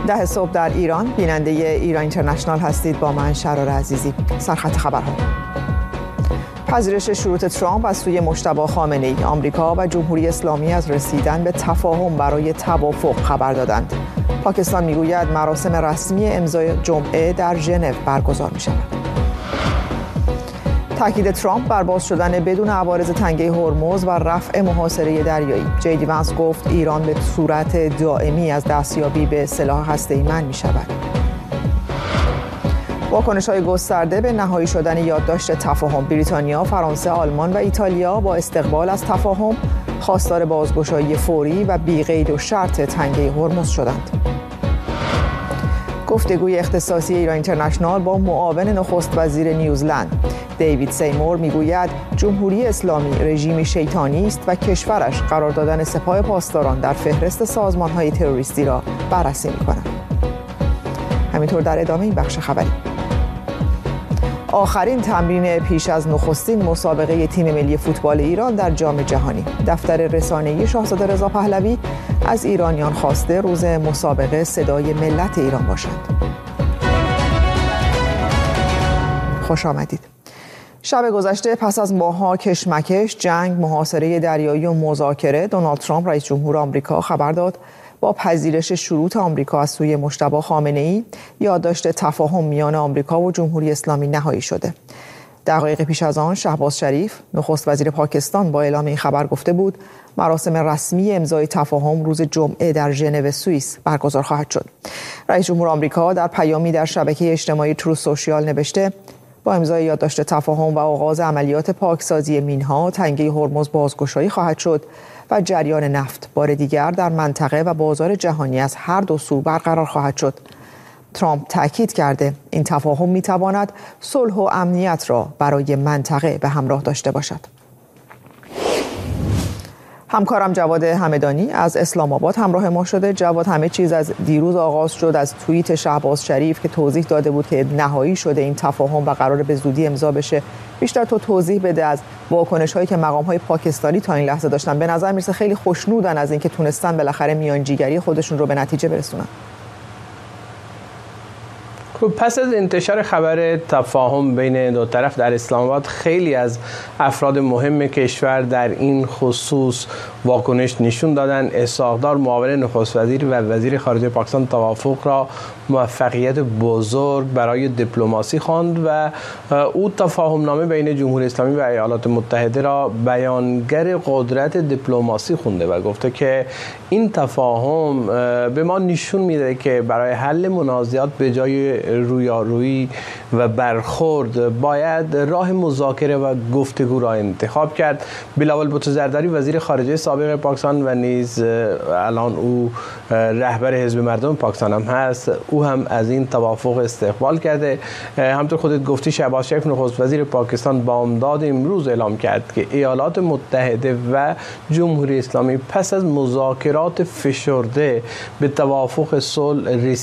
ده صبح در ایران بیننده ایران اینترنشنال هستید. با من شرار عزیزی. سرخط خبرها: پذیرش شروط ترامپ از سوی مجتبی خامنه‌ای، آمریکا و جمهوری اسلامی از رسیدن به تفاهم برای توافق خبر دادند. پاکستان میگوید مراسم رسمی امضای جمعه در ژنو برگزار می‌شود. تاکید ترامپ بر باز شدن بدون عوارض تنگه هرمز و رفع محاصره دریایی. جی وانس گفت ایران به صورت دائمی از دستیابی به سلاح هسته‌ای منع می‌شود. واکنش‌های گسترده به نهایی شدن یادداشت تفاهم. بریتانیا، فرانسه، آلمان و ایتالیا با استقبال از تفاهم خواستار بازگشایی فوری و بی‌قید و شرط تنگه هرمز شدند. گفتگوی اختصاصی ایران اینترنشنال با معاون نخست وزیر نیوزلند. دیوید سیمور میگوید جمهوری اسلامی رژیمی شیطانی است و کشورش قرار دادن سپاه پاسداران در فهرست سازمان‌های تروریستی را بررسی می‌کند. همینطور در ادامه این بخش خبری: آخرین تمرین پیش از نخستین مسابقه تیم ملی فوتبال ایران در جام جهانی. دفتر رسانه‌ای شاهزاده رضا پهلوی از ایرانیان خواسته روز مسابقه صدای ملت ایران باشند. خوش آمدید. شب گذشته پس از ماه‌ها کشمکش، جنگ، محاصره دریایی و مذاکره، دونالد ترامپ رئیس جمهور آمریکا خبر داد با پذیرش شروط آمریکا از سوی مجتبی خامنه‌ای یادداشت تفاهم میان آمریکا و جمهوری اسلامی نهایی شده. دقایق پیش از آن شهباز شریف نخست وزیر پاکستان با اعلام این خبر گفته بود مراسم رسمی امضای تفاهم روز جمعه در ژنو سوئیس برگزار خواهد شد. رئیس جمهور آمریکا در پیامی در شبکه اجتماعی ترو سوشیال نوشته با امضای یادداشت تفاهم و آغاز عملیات پاکسازی مینها، تنگه هرمز بازگشایی خواهد شد و جریان نفت بار دیگر در منطقه و بازار جهانی از هر دو سو برقرار خواهد شد. ترامپ تاکید کرده این تفاهم میتواند صلح و امنیت را برای منطقه به همراه داشته باشد. همکارم جواد همدانی از اسلام آباد همراه ما شده. جواد، همه چیز از دیروز آغاز شد از توییت شهباز شریف که توضیح داده بود که نهایی شده این تفاهم و قرار به زودی امضا بشه. بیشتر تو توضیح بده از واکنش‌هایی که مقام‌های پاکستانی تا این لحظه داشتن. به نظر میرسه خیلی خوشنودن از اینکه تونستن بالاخره میانجیگری خودشون رو به نتیجه برسونن. پس از انتشار خبر تفاهم بین دو طرف در اسلام آباد، خیلی از افراد مهم کشور در این خصوص واکنش نشون دادن. اسحاق‌دار معاون نخست وزیر و وزیر خارجه پاکستان توافق را موفقیت بزرگ برای دیپلماسی خواند و او تفاهم نامه بین جمهوری اسلامی و ایالات متحده را بیانگر قدرت دیپلماسی خونده و گفته که این تفاهم به ما نشون میده که برای حل منازعات به جای رویارویی و برخورد باید راه مذاکره و گفتگو را انتخاب کرد. بلاول بوتو زرداری وزیر خارجه سابق پاکستان و نیز الان او رهبر حزب مردم پاکستان هم هست، او هم از این توافق استقبال کرده. همطور خودت گفتی شهباز شریف نخست وزیر پاکستان بامداد امروز اعلام کرد که ایالات متحده و جمهوری اسلامی پس از مذاکرات فشرده به توافق صلح